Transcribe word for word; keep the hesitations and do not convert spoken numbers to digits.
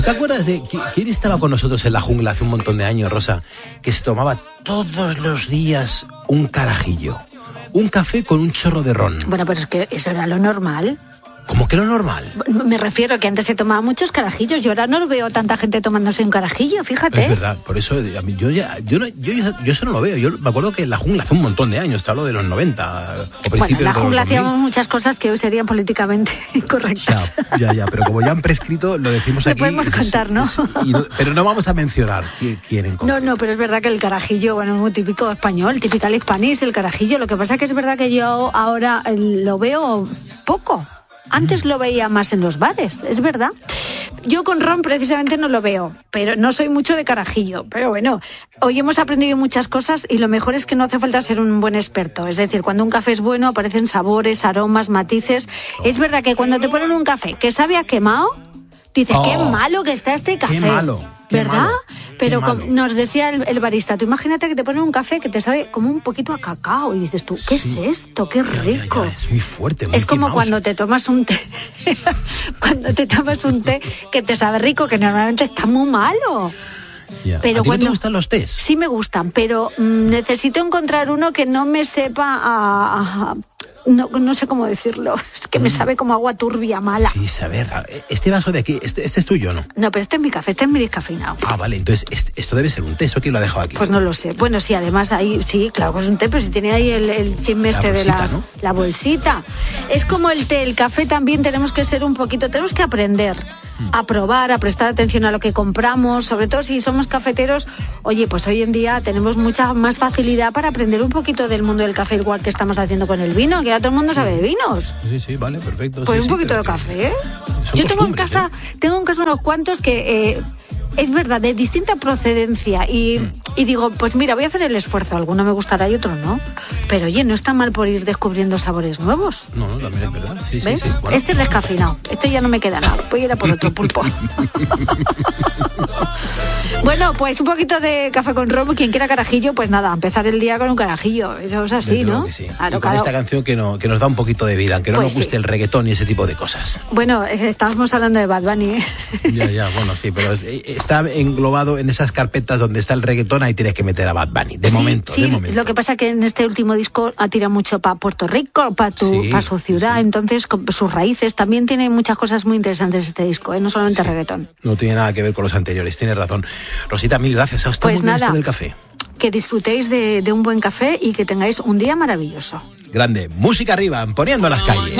¿Te acuerdas de quién estaba con nosotros en la jungla hace un montón de años, Rosa? Que se tomaba todos los días un carajillo, un café con un chorro de ron. Bueno, pero es que eso era lo normal. ¿Cómo que lo normal? Me refiero a que antes se tomaba muchos carajillos y ahora no veo tanta gente tomándose un carajillo, fíjate. Es verdad, por eso a mí, yo, ya, yo, no, yo, yo eso no lo veo. Yo me acuerdo que en la jungla hace un montón de años, te hablo de los noventa o principios bueno, en la de jungla los dos mil. hacíamos muchas cosas que hoy serían políticamente incorrectas. Ya, ya, ya, pero como ya han prescrito, lo decimos aquí. Lo podemos es, contar, ¿no? Es, y no? Pero no vamos a mencionar quién en concreto. No, no, pero es verdad que el carajillo, bueno, es muy típico español, typical Spanish, el carajillo. Lo que pasa es que es verdad que yo ahora lo veo poco. Antes lo veía más en los bares, es verdad. Yo con ron precisamente no lo veo, pero no soy mucho de carajillo. Pero bueno, hoy hemos aprendido muchas cosas y lo mejor es que no hace falta ser un buen experto. Es decir, cuando un café es bueno aparecen sabores, aromas, matices. Es verdad que cuando te ponen un café que sabe a quemado, dices, oh, qué malo que está este café. Qué malo. Qué ¿verdad? Malo, Pero con, nos decía el, el barista, tú imagínate que te ponen un café que te sabe como un poquito a cacao y dices tú, ¿qué sí. es esto? ¡Qué rico! Ya, ya, ya. Es muy fuerte, muy Es como quemaos. cuando te tomas un té, cuando te tomas un té que te sabe rico, que normalmente está muy malo. Yeah. Pero ¿A ti cuando, no te gustan los tés? Sí me gustan, pero mmm, necesito encontrar uno que no me sepa a... a No, no sé cómo decirlo, es que me sabe como agua turbia, mala. Sí, sabe raro. Este vaso de aquí, este, este es tuyo, ¿no? No, pero este es mi café, este es mi descafeinado. Ah, vale, entonces este, esto debe ser un té, ¿esto quién lo ha dejado aquí? Pues no lo sé. Bueno, sí, además ahí, sí, claro que es un té, pero si tiene ahí el, el chisme este bolsita, de la, ¿no? la bolsita. Es como el té, el café también tenemos que ser un poquito, tenemos que aprender a probar, a prestar atención a lo que compramos, sobre todo si somos cafeteros. Oye, pues hoy en día tenemos mucha más facilidad para aprender un poquito del mundo del café, igual que estamos haciendo con el vino, que ahora todo el mundo sabe de vinos. Sí, sí, vale, perfecto. Pues sí, un sí, poquito de que, café, ¿eh? Yo tengo en casa, ¿eh? tengo en casa unos cuantos que... Eh, es verdad, de distinta procedencia y, mm. y digo, pues mira, voy a hacer el esfuerzo, alguno me gustará y otro no, pero oye, no está mal por ir descubriendo sabores nuevos. No, no, también es verdad. Sí, ¿ves? Sí, sí. Bueno. Este es descafeinado, este ya no me queda nada, voy a ir a por otro pulpo. Bueno, pues un poquito de café con ron, quien quiera carajillo, pues nada, empezar el día con un carajillo, eso es así, Desde ¿no? Que sí. Claro, y con claro. esta canción que, no, que nos da un poquito de vida, aunque no pues nos guste sí. el reggaetón y ese tipo de cosas. Bueno, estábamos hablando de Bad Bunny, ¿eh? Ya, ya, bueno, sí, pero está englobado en esas carpetas donde está el reggaetón, ahí tienes que meter a Bad Bunny, de sí, momento, sí, de momento. Lo que pasa es que en este último disco ha tirado mucho para Puerto Rico, para sí, su ciudad, sí. Entonces con sus raíces, también tiene muchas cosas muy interesantes este disco, ¿eh? No solamente sí. reggaetón. No tiene nada que ver con los anteriores, tienes razón. Rosita, mil gracias, hasta pues muy bien nada, esto del café. Que disfrutéis de, de un buen café y que tengáis un día maravilloso. Grande, música arriba, poniendo las calles.